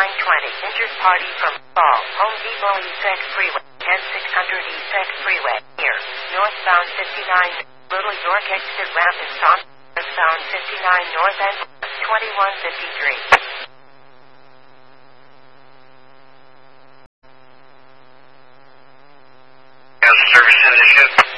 920. Injured party from Ball, Home Depot E6 Freeway, 10600 E6 Freeway, here, northbound 59, Little York exit ramp in South, northbound 59 north end, 2153. Service in the ship.